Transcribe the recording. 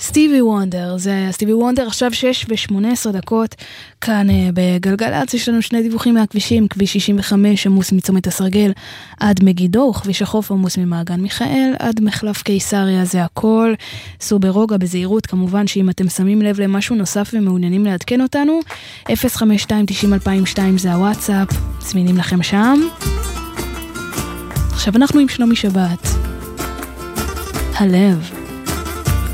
סטיבי וונדר, זה היה סטיבי וונדר, עכשיו 6:18, כאן בגלגלצ יש לנו שני דיווחים מהכבישים, כביש 65 עמוס מצומת הסרגל עד מגידו, וכביש החוף עמוס ממעגן מיכאל עד מחלף קיסריה, זה הכל. סעו ברוגע, בזהירות, כמובן שאם אתם שמים לב למשהו נוסף ומעוניינים לעדכן אותנו, 052-90-2002 זה הוואטסאפ, זמינים לכם שם. עכשיו אנחנו עם שלומי שבת, הלב.